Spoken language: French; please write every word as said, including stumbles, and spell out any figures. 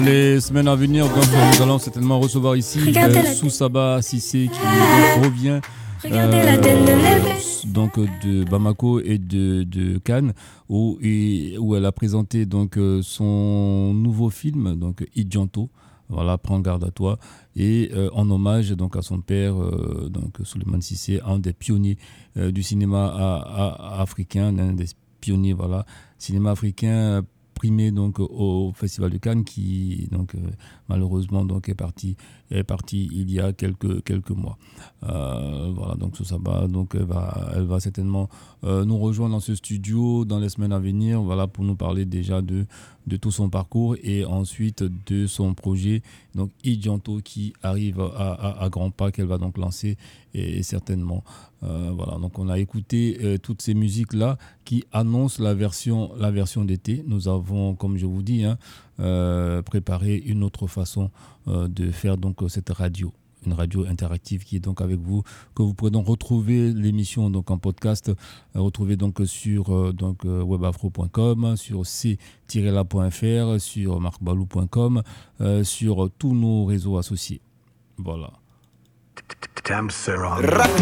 les semaines à venir, donc, nous allons certainement recevoir ici euh, Soussaba Cissé qui donc, revient euh, donc, de Bamako et de, de Cannes où, et, où elle a présenté donc, son nouveau film, donc Idjanto. Voilà, prends garde à toi. Et euh, en hommage donc, à son père, euh, donc, Souleymane Cissé, un des pionniers euh, du cinéma à, à, africain, l'un des pionniers, voilà, cinéma africain primé donc, au Festival de Cannes, qui donc, euh, malheureusement donc, est, parti, est parti il y a quelques, quelques mois. Euh, voilà, donc Soussaba, donc, elle, va, elle va certainement euh, nous rejoindre dans ce studio dans les semaines à venir, voilà, pour nous parler déjà de, de tout son parcours et ensuite de son projet, donc Idjanto, qui arrive à, à, à grands pas, qu'elle va donc lancer et, et certainement. Euh, voilà, donc on a écouté euh, toutes ces musiques-là qui annoncent la version, la version d'été. Nous avons, comme je vous dis, hein, euh, préparé une autre façon euh, de faire donc cette radio. Une radio interactive qui est donc avec vous, que vous pourrez donc retrouver l'émission donc en podcast, euh, retrouver donc sur euh, donc euh, webafro point com, sur c tiret la point f r, sur marc balou point com, euh, sur tous nos réseaux associés. Voilà.